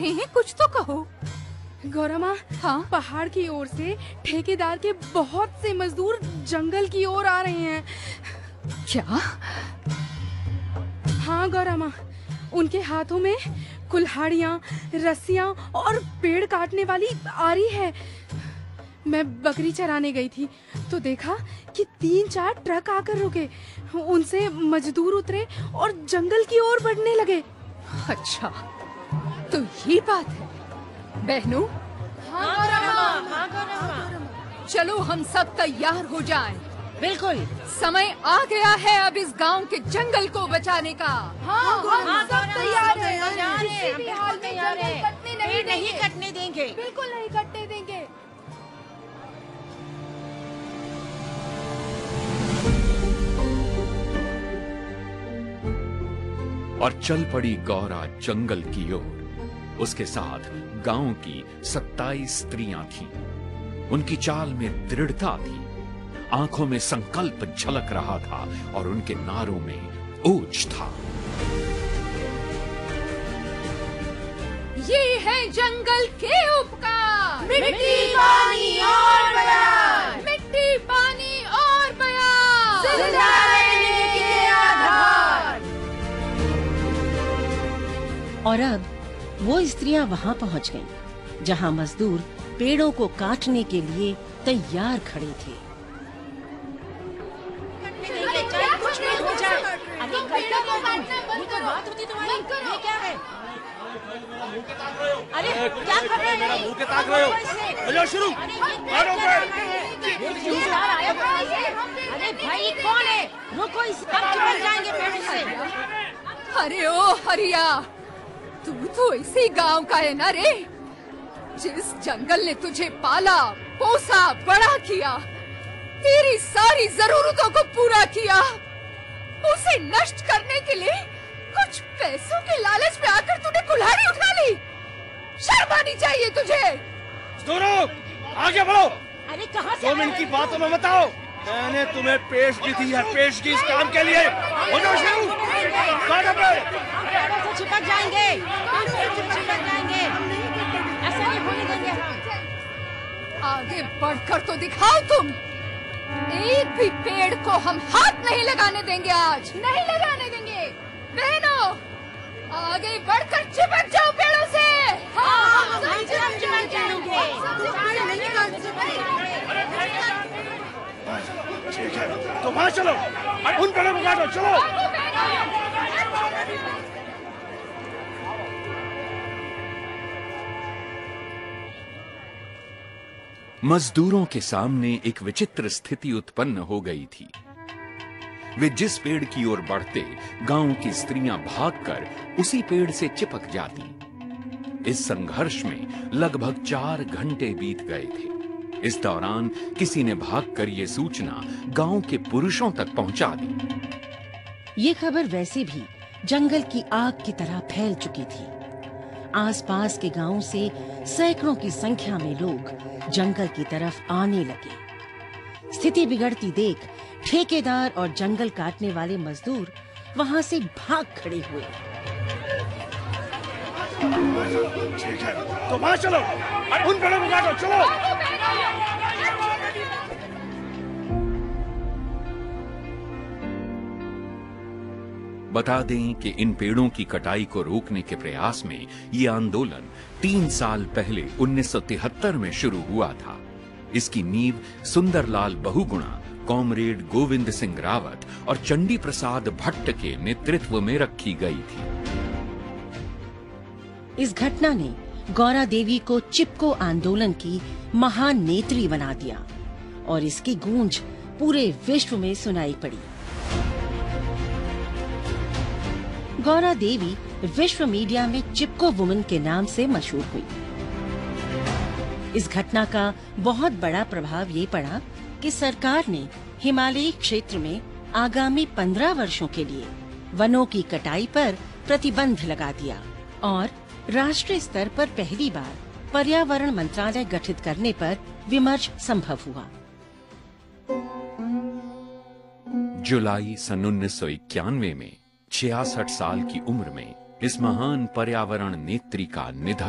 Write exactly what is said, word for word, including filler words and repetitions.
रहे हैं, कुछ तो कहो। गौरा माँ, हाँ? पहाड़ की ओर से ठेकेदार के बहुत से मजदूर जंगल की ओर आ रहे हैं। क्या? हाँ गौरा माँ, उनके हाथों में कुल्हाड़ियाँ, रस्सियाँ और पेड़ काटने वाली आरी है। मैं बकरी चराने गई थी तो देखा कि तीन चार ट्रक आकर रुके। उनसे मजदूर उतरे और जंगल की ओर बढ़ने लगे। अच्छा, तो ये बात है। बहनों, हाँ गौरा माँ, हाँ गौरा माँ। चलो हम सब तैयार हो जाएं। बिल्कुल, समय आ गया है अब इस गांव के जंगल को बचाने का। हाँ, हम सब तैयार हैं। तैयार हैं, किसी भी हाल में तैयार जंगल हैं। कटने नहीं पेड़ नहीं देंगे। कटने देंगे। बिल्कुल नहीं कटने देंगे। और चल पड़ी गौरा जंगल की ओर। उसके साथ गांव की सत्ताईस स्त्रियां थीं। उनकी चाल में दृढ़ता थी, आंखों में संकल्प झलक रहा था और उनके नारों में ओज था। ये है जंगल के उपकार, मिट्टी, पानी और बयान। मिट्टी, पानी और बयान, जिंदा रहने के आधार। और अब वो स्त्रियां वहां पहुंच गईं, जहां मजदूर पेड़ों को काटने के लिए तैयार खड़े थे। कुछ नहीं हो जाए। अरे करते क्या तुम? ये तो बात होती तुम्हारी। ये क्या है? अरे क्या कर रहे हैं? मुंह के ताक रहे हो? बजाओ शुरू। काटो ठेकेदार आया कहाँ से? अरे भाई कौन है? रुको, इस अब चिपक जाएंगे पेड़ से। अरे ओ हरिया, तू तो इसी गांव का है ना रे? जिस जंगल ने तुझे पाला, पोसा, बड़ा किया, तेरी सारी जरूरतों को पूरा किया, उसे नष्ट करने के लिए कुछ पैसों के लालच में आकर तूने कुल्हाड़ी उठा ली। शर्म आनी चाहिए तुझे। दोनों आगे बढ़ो। अरे कहाँ से? दो मिनट की बातों में मत आओ। मैंने तुम्हें पेशगी दी है, पेशगी इस काम के लिए। हो जाओ शुरू। काटो पेड़। पेड़ों से चिपक जाएंगे, पेड़ों से चिपक जाएंगे। ऐसा नहीं होने देंगे हम। आगे बढ़कर तो दिखाओ तुम। एक भी पेड़ को हम हाथ नहीं लगाने देंगे आज, नहीं लगाने देंगे। बहनों, आगे बढ़कर चिपक जाओ पेड़ों से। हाँ, हम सब चिपक जाएंगे। ठीक है, तो वहाँ चलो। उन पेड़ों को काटो, चलो। मजदूरों के सामने एक विचित्र स्थिति उत्पन्न हो गई थी। वे जिस पेड़ की ओर बढ़ते, गांव की स्त्रियां भागकर उसी पेड़ से चिपक जाती। इस संघर्ष में लगभग चार घंटे बीत गए थे। इस दौरान किसी ने भागकर ये सूचना गांव के पुरुषों तक पहुंचा दी। ये खबर वैसे भी जंगल की आग की तरह फैल चुकी थी। आसपास के गांवों से सैकड़ों की संख्या में लोग जंगल की तरफ आने लगे। स्थिति बिगड़ती देख ठेकेदार और जंगल काटने वाले मजदूर वहां से भाग खड़े हुए। ठीक है, तो वहाँ चलो। उन पेड़ों को काटो, चलो। बता दें कि इन पेड़ों की कटाई को रोकने के प्रयास में ये आंदोलन तीन साल पहले उन्नीस सौ तिहत्तर में शुरू हुआ था। इसकी नींव सुंदरलाल बहुगुणा, कॉमरेड गोविंद सिंह रावत और चंडी प्रसाद भट्ट के नेतृत्व में रखी गई थी। इस घटना ने गौरा देवी को चिपको आंदोलन की महान नेत्री बना दिया और इसकी गूंज पूरे विश्व में सुनाई पड़ी। गौरा देवी विश्व मीडिया में चिपको वुमन के नाम से मशहूर हुई। इस घटना का बहुत बड़ा प्रभाव ये पड़ा कि सरकार ने हिमालयी क्षेत्र में आगामी पंद्रह वर्षों के लिए वनों की कटाई पर प्रतिबंध लगा दिया और राष्ट्रीय स्तर पर पहली बार पर्यावरण मंत्रालय गठित करने पर विमर्श संभव हुआ। जुलाई सन उन्नीस सौ इक्यानवे में छियासठ साल की उम्र में इस महान पर्यावरण नेत्री का निधन